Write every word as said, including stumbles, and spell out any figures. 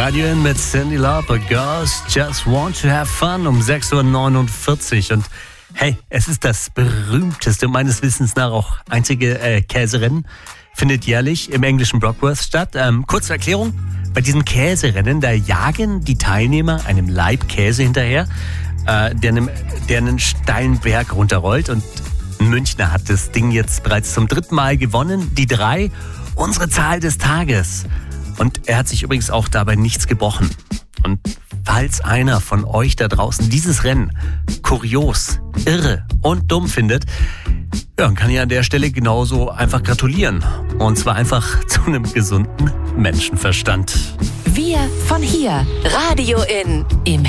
Radio In mit Cyndi Lauper, Girls Just Want to Have Fun um sechs Uhr neunundvierzig. Und hey, es ist das berühmteste, meines Wissens nach auch einzige äh, Käserennen, findet jährlich im englischen Brockworth statt. Ähm, kurze Erklärung, bei diesen Käserennen, da jagen die Teilnehmer einem Laib Käse hinterher, äh, der, einem, der einen steilen Berg runterrollt. Und ein Münchner hat das Ding jetzt bereits zum dritten Mal gewonnen, die drei, unsere Zahl des Tages. Und er hat sich übrigens auch dabei nichts gebrochen. Und falls einer von euch da draußen dieses Rennen kurios, irre und dumm findet, ja, dann kann ich an der Stelle genauso einfach gratulieren. Und zwar einfach zu einem gesunden Menschenverstand. Wir von hier, Radio In, im